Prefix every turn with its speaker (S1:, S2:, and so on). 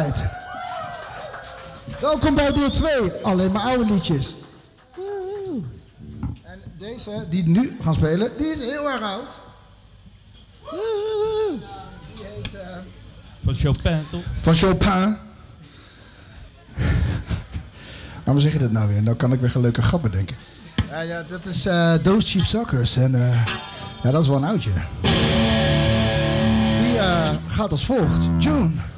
S1: Alright. Welkom bij deel 2. Alleen maar oude liedjes. En deze, die nu gaan spelen, die is heel erg oud. Die heet...
S2: Van Chopin, toch?
S1: Van Chopin. Maar hoe zeg je dat nou weer? Nou kan ik weer een leuke grap bedenken. Ja, dat is Those Cheap Suckers. En ja, dat is wel een oudje. Die gaat als volgt. June.